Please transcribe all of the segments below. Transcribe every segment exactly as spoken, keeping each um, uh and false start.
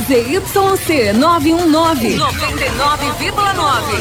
Z Y C nove um nove, noventa e nove vírgula nove.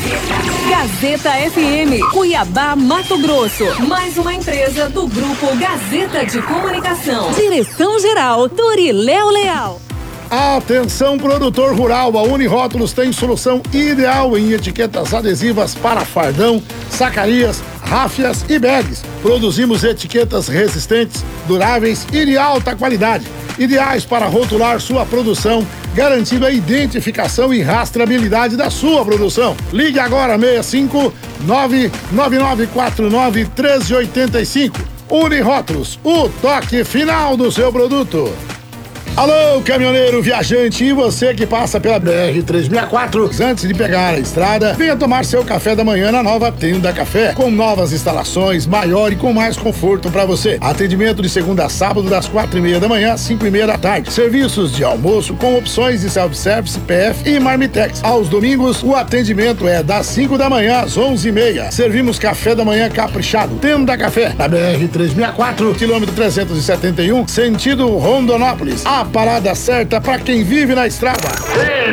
Gazeta F M, Cuiabá, Mato Grosso. Mais uma empresa do Grupo Gazeta de Comunicação. Direção-geral, Doriléo Leal. Atenção, produtor rural, a Unirótulos tem solução ideal em etiquetas adesivas para fardão, sacarias, ráfias e bags. Produzimos etiquetas resistentes, duráveis e de alta qualidade, ideais para rotular sua produção, garantindo a identificação e rastreabilidade da sua produção. Ligue agora seis cinco nove nove nove quatro nove um três oito cinco. Unirótulos, o toque final do seu produto. Alô, caminhoneiro, viajante e você que passa pela B R trezentos e sessenta e quatro, antes de pegar a estrada, venha tomar seu café da manhã na nova Tenda Café, com novas instalações, maior e com mais conforto para você. Atendimento de segunda a sábado, das quatro e meia da manhã às cinco e meia da tarde. Serviços de almoço com opções de self-service, P F e Marmitex. Aos domingos, o atendimento é das cinco da manhã às onze e meia. Servimos café da manhã caprichado. Tenda Café, na B R trezentos e sessenta e quatro, quilômetro trezentos e setenta e um, sentido Rondonópolis. A parada certa pra quem vive na estrada. Ei,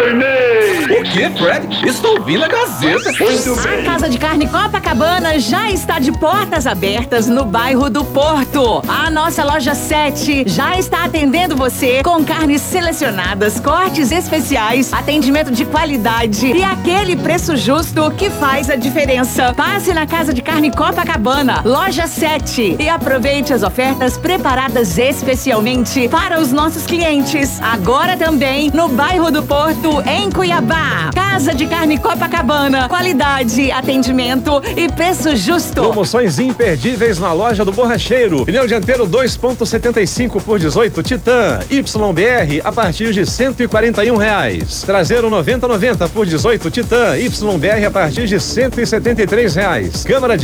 Barney! O que, Fred? Estou ouvindo a Gazeta. Muito bem. A Casa de Carne Copacabana já está de portas abertas no bairro do Porto. A nossa loja sete já está atendendo você com carnes selecionadas, cortes especiais, atendimento de qualidade e aquele preço justo que faz a diferença. Passe na Casa de Carne Copacabana, loja sete, e aproveite as ofertas preparadas especialmente para os nossos clientes. Agora também no bairro do Porto, em Cuiabá. Casa de Carne Copacabana, qualidade, atendimento e preço justo. Promoções imperdíveis na loja do Borracheiro. Pneu dianteiro dois ponto setenta e cinco por dezoito Titan Y B R a partir de cento e quarenta e um reais. Traseiro noventa noventa por dezoito Titan Y B R a partir de cento e setenta e três reais. Câmara de